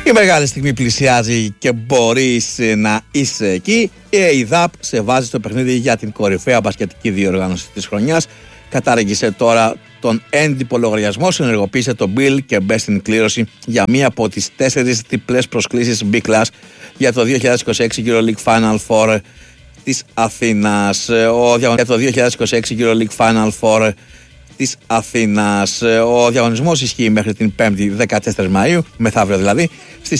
Η μεγάλη στιγμή πλησιάζει και μπορείς να είσαι εκεί. Η ΕΙΔΑΠ σε βάζει στο παιχνίδι για την κορυφαία μπασκετική διοργάνωση της χρονιάς. Κατάργησε τώρα τον έντυπο λογαριασμό, συνεργοποίησε τον Bill και μπε στην κλήρωση για μία από τις 4 διπλές προσκλήσεις B-Class για το 2026 EuroLeague Final Four της Αθήνας. Για το 2026 EuroLeague Final Four της Αθήνας. Ο διαγωνισμός ισχύει μέχρι την 5η 14 Μαΐου, μεθαύριο δηλαδή, στις